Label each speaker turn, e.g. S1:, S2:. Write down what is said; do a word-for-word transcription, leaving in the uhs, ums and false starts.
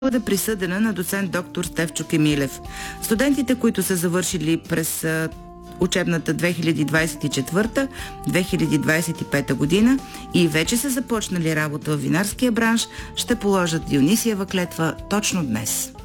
S1: бъде присъдена на доцент доктор Стефчо Кемилев. Студентите, които са завършили през учебната две хиляди двадесет и четвърта - две хиляди двадесет и пета година и вече са започнали работа в винарския бранш, ще положат Дионисиева клетва точно днес.